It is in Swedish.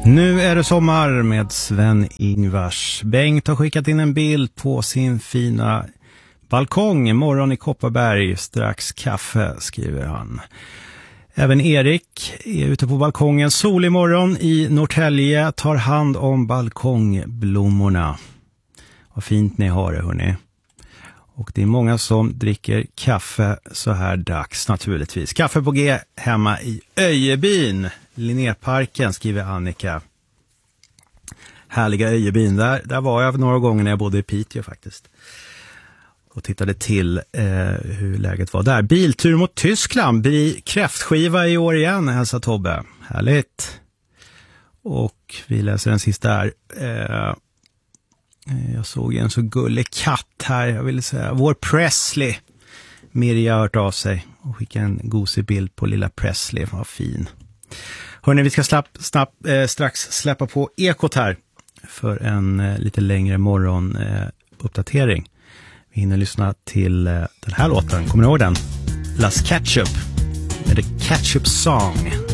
Nu är det sommar med Sven-Ingvars. Bengt har skickat in en bild på sin fina balkong. Morgon i Kopparberg, strax kaffe, skriver han. Även Erik är ute på balkongen. Solig morgon i Norrtälje, tar hand om balkongblommorna. Vad fint ni har det, hörni. Och det är många som dricker kaffe så här dags naturligtvis. Kaffe på G hemma i Öjebyn. Linnéparken, skriver Annika. Härliga Öjebyn. Där var jag några gånger när jag bodde i Piteå faktiskt. Och tittade till hur läget var där. Biltur mot Tyskland. Blir kräftskiva i år igen, hälsar Tobbe. Härligt. Och vi läser den sista här. Jag såg en så gullig katt här. Jag ville säga, vår Presley. Mirja har hört av sig och skickade en gosig bild på lilla Presley. Vad fin. Hörrni, vi ska strax släppa på ekot här för en lite längre morgonuppdatering. Vi hinner lyssna till den här låten. Kommer ni ihåg den? Las Ketchup med The Ketchup Song.